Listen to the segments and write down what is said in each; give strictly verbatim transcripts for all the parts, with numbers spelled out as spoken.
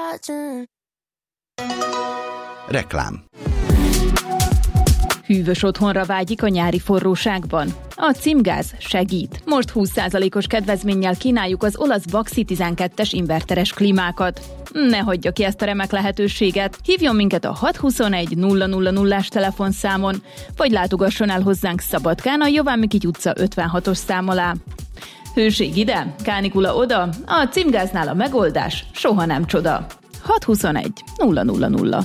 watching. Reklám. Hűvös otthonra vágyik a nyári forróságban? A Címgáz segít. Most húsz százalékos kedvezménnyel kínáljuk az olasz Baxi tizenkettes inverteres klímákat. Ne hagyja ki ezt a remek lehetőséget. Hívjon minket a hat huszonegy nulla nulla nullás telefonszámon, vagy látogasson el hozzánk Szabadkán a Jován Mikity utca ötvenhatos szám alá. Hőség ide, kánikula oda, a Címgáznál a megoldás soha nem csoda. hat huszonegy nulla nulla nulla.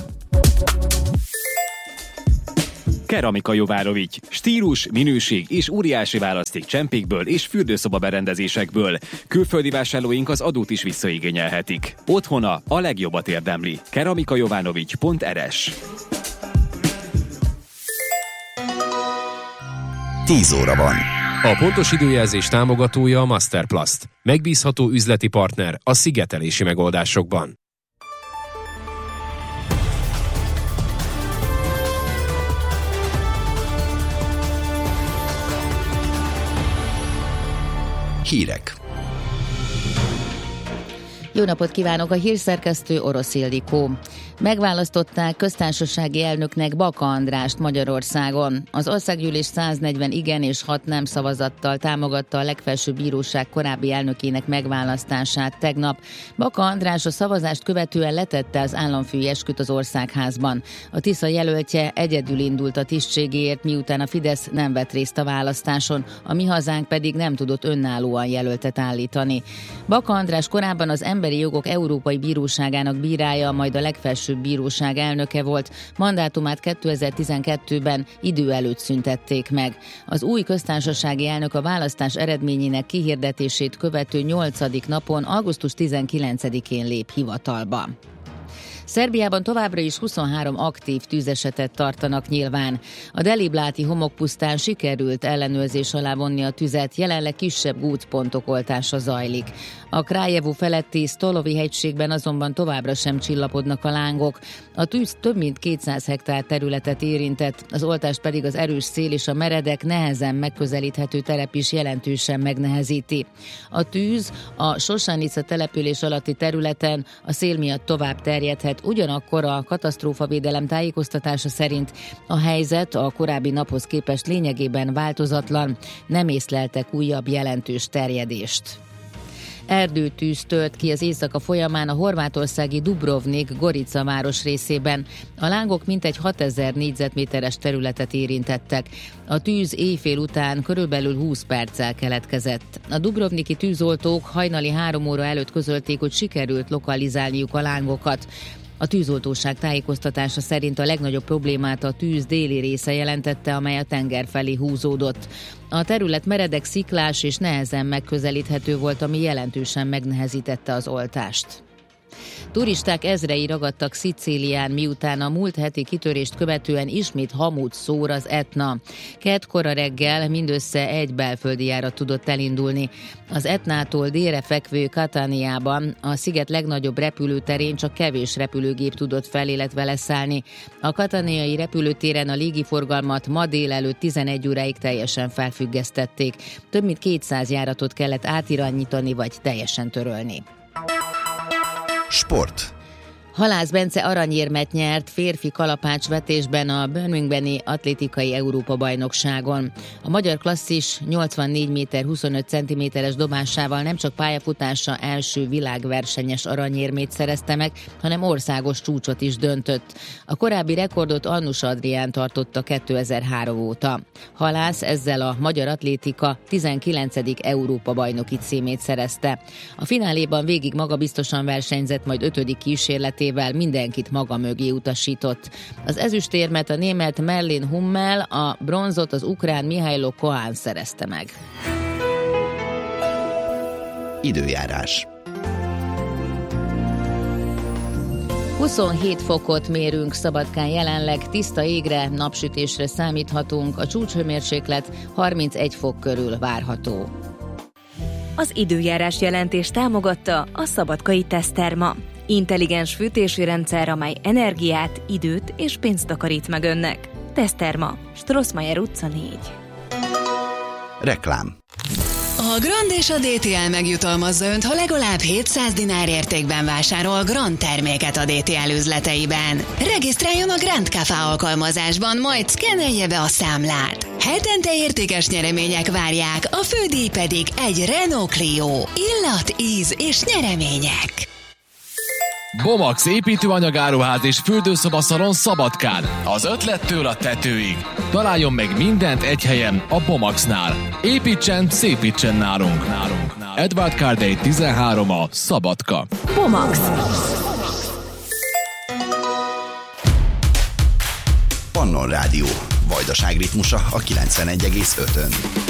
Keramika Jovárovics. Stílus, minőség és óriási választék csempékből és fürdőszoba berendezésekből. Külföldi vásárlóink az adót is visszaigényelhetik. Otthona a legjobbat érdemli. keramikajovanovics pont er es. tíz óra van. A pontos időjelzés támogatója a Masterplast. Megbízható üzleti partner a szigetelési megoldásokban. Hírek. Jó napot kívánok, a hírszerkesztő Orosz Ildikó. Megválasztották köztársasági elnöknek Baka Andrást Magyarországon. Az országgyűlés száznegyven igen és hat nem szavazattal támogatta a legfelsőbb bíróság korábbi elnökének megválasztását tegnap. Baka András a szavazást követően letette az államfői esküt az Országházban. A Tisza jelöltje egyedül indult a tisztségéért, miután a Fidesz nem vett részt a választáson, a Mi Hazánk pedig nem tudott önállóan jelöltet állítani. Baka András korábban az Emberi Jogok Európai Bíróságának bírája, majd a legfelsőbb bíróság elnöke volt, mandátumát kétezer-tizenkettőben idő előtt szüntették meg. Az új köztársasági elnök a választás eredményének kihirdetését követő nyolcadik napon, augusztus tizenkilencedikén lép hivatalba. Szerbiában továbbra is huszonhárom aktív tűzesetet tartanak nyilván. A Delibláti homokpusztán sikerült ellenőrzés alá vonni a tüzet, jelenleg kisebb gútpontok oltása zajlik. A Krályevu feletti Stolovi hegységben azonban továbbra sem csillapodnak a lángok. A tűz több mint kétszáz hektár területet érintett, az oltást pedig az erős szél és a meredek, nehezen megközelíthető terep is jelentősen megnehezíti. A tűz a Sosanica település alatti területen a szél miatt tovább terjedhet, ugyanakkor a katasztrófavédelem tájékoztatása szerint a helyzet a korábbi naphoz képest lényegében változatlan, nem észleltek újabb jelentős terjedést. Erdőtűz tört ki az éjszaka folyamán a horvátországi Dubrovnik Gorica város részében. A lángok mintegy hatezer négyzetméteres területet érintettek. A tűz éjfél után körülbelül húsz perccel keletkezett. A dubrovniki tűzoltók hajnali három óra előtt közölték, hogy sikerült lokalizálniuk a lángokat. A tűzoltóság tájékoztatása szerint a legnagyobb problémát a tűz déli része jelentette, amely a tenger felé húzódott. A terület meredek, sziklás és nehezen megközelíthető volt, ami jelentősen megnehezítette az oltást. Turisták ezrei ragadtak Szicílián, miután a múlt heti kitörést követően ismét hamut szór az Etna. Kedkora reggel mindössze egy belföldi járat tudott elindulni. Az Etnától délre fekvő Cataniában, a sziget legnagyobb repülőterén csak kevés repülőgép tudott fel, illetve leszállni. A kataniai repülőtéren a légiforgalmat ma délelőtt tizenegy óráig teljesen felfüggesztették. Több mint kétszáz járatot kellett átirányítani vagy teljesen törölni. Sport. Halász Bence aranyérmet nyert férfi kalapácsvetésben a Birminghami atlétikai Európa-bajnokságon. A magyar klasszis nyolcvannégy méter huszonöt centiméteres dobásával nem csak pályafutása első világversenyes aranyérmét szerezte meg, hanem országos csúcsot is döntött. A korábbi rekordot Annus Adrián tartotta kétezer-három óta. Halász ezzel a magyar atlétika tizenkilencedik Európa-bajnoki címét szerezte. A fináléban végig magabiztosan versenyzett, majd ötödik kísérletével mindenkit maga mögé utasított. Az ezüstérmet a német Merlin Hummel, a bronzot az ukrán Mihailo Koán szerezte meg. Időjárás. huszonhét fokot mérünk Szabadkán jelenleg, tiszta égre, napsütésre számíthatunk, a csúcshőmérséklet harmincegy fok körül várható. Az időjárás jelentés támogatta a Szabadkai Teszterma. Intelligens fűtési rendszer, amely energiát, időt és pénzt takarít meg önnek. Teszterma, Strossmayer utca négy. Reklám. A A Grand és a dé té el megjutalmazza Önt, ha legalább hétszáz dinár értékben vásárol Grand terméket a dé té el üzleteiben. Regisztráljon a Grand Café alkalmazásban, majd szkennelje be a számlát. Hetente értékes nyeremények várják, a fődíj pedig egy Renault Clio. Illat, íz és nyeremények. Bomax építőanyagáruház és fürdőszobaszalon Szabadkán. Az ötlettől a tetőig. Találjon meg mindent egy helyen, a Bomaxnál. Építsen, szépítsen nálunk. nálunk. Edward Cardey tizenhárom a Szabadka. Bomax. Pannon Rádió. Vajdaság ritmusa a kilencvenegy egész ötön.